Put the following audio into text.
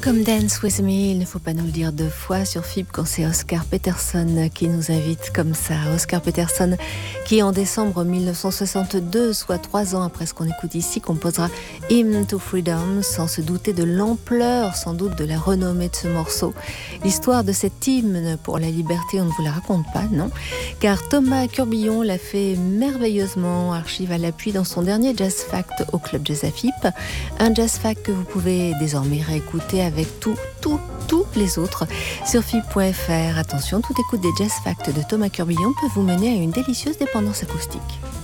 Come Dance With Me, il ne faut pas nous le dire deux fois sur FIB quand c'est Oscar Peterson qui nous invite comme ça. Oscar Peterson qui en décembre 1962, soit 3 ans après ce qu'on écoute ici, composera Hymn to Freedom sans se douter de l'ampleur, sans doute de la renommée de ce morceau. L'histoire de cet hymne pour la liberté, on ne vous la raconte pas, non ? Car Thomas Curbillon l'a fait merveilleusement, archive à l'appui dans son dernier Jazz Fact au Club Jazz à FIP. Un Jazz Fact que vous pouvez désormais réécouter avec tous les autres sur FIP.fr. Attention, toute écoute des Jazz Facts de Thomas Curbillon peut vous mener à une délicieuse dépendance acoustique.